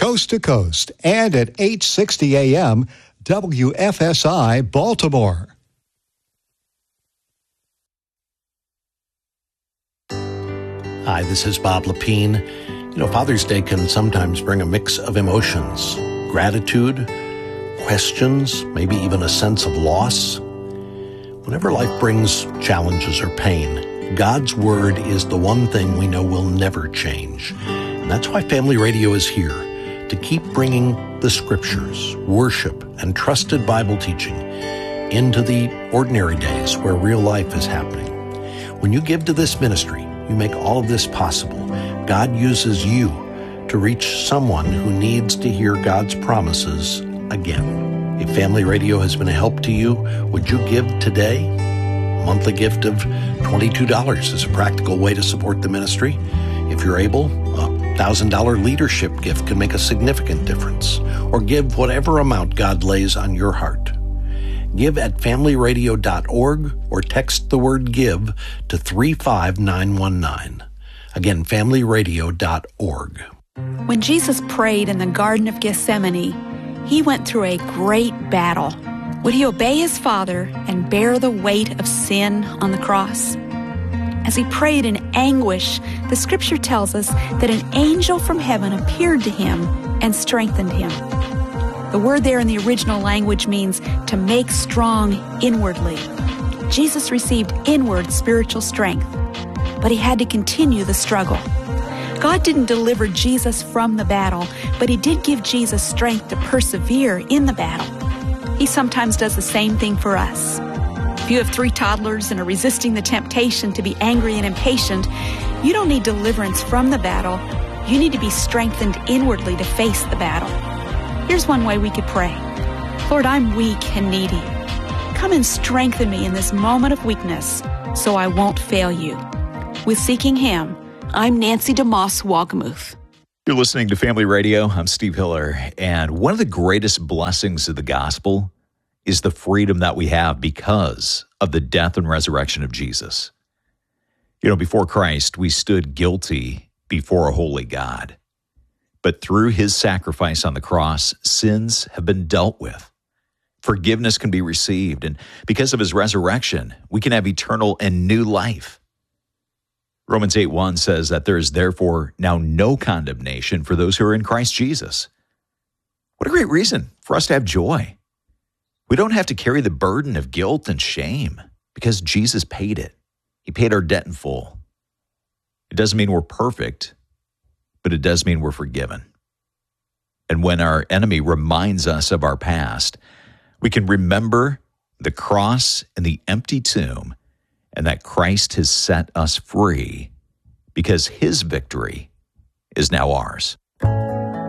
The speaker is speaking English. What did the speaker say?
coast to coast, and at 8:60 a.m. WFSI Baltimore. Hi, this is Bob Lepine. Father's Day can sometimes bring a mix of emotions, gratitude, questions, maybe even a sense of loss. Whenever life brings challenges or pain, God's Word is the one thing we know will never change. And that's why Family Radio is here, to keep bringing the Scriptures, worship, and trusted Bible teaching into the ordinary days where real life is happening. When you give to this ministry, you make all of this possible. God uses you to reach someone who needs to hear God's promises again. If Family Radio has been a help to you, would you give today? A monthly gift of $22 is a practical way to support the ministry. If you're able, a $1,000 leadership gift can make a significant difference. Or give whatever amount God lays on your heart. Give at familyradio.org or text the word GIVE to 35919. Again, familyradio.org. When Jesus prayed in the Garden of Gethsemane, he went through a great battle. Would he obey his Father and bear the weight of sin on the cross? As he prayed in anguish, the Scripture tells us that an angel from heaven appeared to him and strengthened him. The word there in the original language means to make strong inwardly. Jesus received inward spiritual strength, but he had to continue the struggle. God didn't deliver Jesus from the battle, but he did give Jesus strength to persevere in the battle. He sometimes does the same thing for us. If you have 3 toddlers and are resisting the temptation to be angry and impatient, you don't need deliverance from the battle. You need to be strengthened inwardly to face the battle. Here's one way we could pray. Lord, I'm weak and needy. Come and strengthen me in this moment of weakness so I won't fail you. With Seeking Him, I'm Nancy DeMoss Wolgemuth. You're listening to Family Radio. I'm Steve Hiller. And one of the greatest blessings of the gospel is the freedom that we have because of the death and resurrection of Jesus. Before Christ, we stood guilty before a holy God. But through his sacrifice on the cross, sins have been dealt with. Forgiveness can be received. And because of his resurrection, we can have eternal and new life. Romans 8:1 says that there is therefore now no condemnation for those who are in Christ Jesus. What a great reason for us to have joy. We don't have to carry the burden of guilt and shame because Jesus paid it. He paid our debt in full. It doesn't mean we're perfect, but it does mean we're forgiven. And when our enemy reminds us of our past, we can remember the cross and the empty tomb and that Christ has set us free because his victory is now ours.